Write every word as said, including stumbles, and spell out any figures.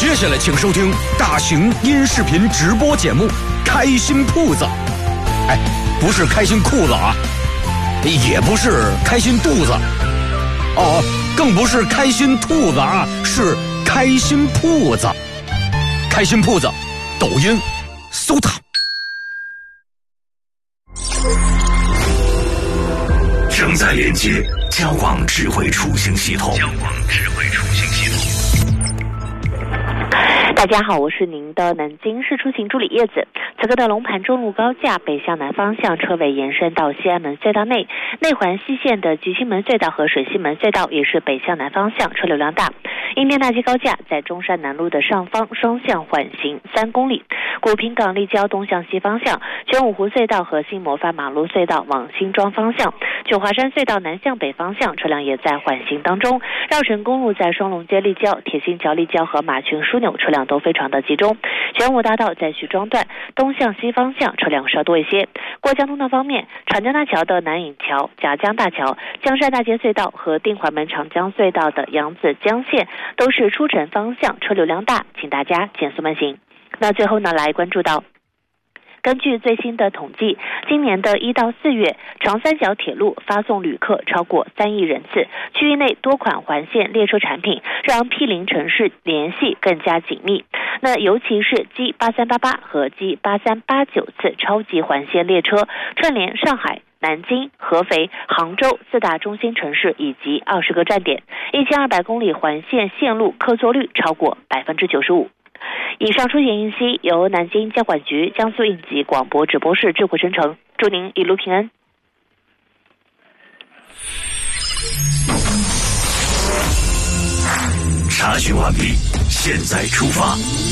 接下来请收听大型音视频直播节目《开心铺子》。哎，不是开心裤子啊，也不是开心肚子，哦，更不是开心兔子啊，是开心铺子。开心铺子，抖音搜它。 正在连接交广智慧出行系统。交广智慧出行系统。 大家好，我是您的南京市出行助理叶子。此刻的龙盘中路高架北向南方向车尾延伸到西安门隧道内，内环西线的吉星门隧道和水西门隧道也是北向南方向，车流量大。应天大街高架在中山南路的上方双向缓行三公里，古平港立交东向西方向，全五湖隧道和新模范马路隧道往新庄方向，九华山隧道南向北方向车辆也在缓行当中。绕城公路在双龙街立交、铁心桥立交和马群枢纽车辆都非常的集中。玄武大道在徐庄段东向西方向车辆稍多一些。过江通道方面，长江大桥的南引桥、贾江大桥、江山大街隧道和定淮门长江隧道的扬子江线都是出城方向车流量大，请大家减速慢行。那最后呢，来关注到根据最新的统计，今年的一到四月，长三角铁路发送旅客超过三亿人次，区域内多款环线列车产品让毗邻城市联系更加紧密。那尤其是 G 八三八八 和 G 八三八九次超级环线列车，串联上海、南京、合肥、杭州四大中心城市以及二十个站点，一千二百公里环线线路客座率超过百分之九十五。以上出行信息由南京交管局江苏应急广播直播室智慧生成，祝您一路平安。 查询完毕，现在出发。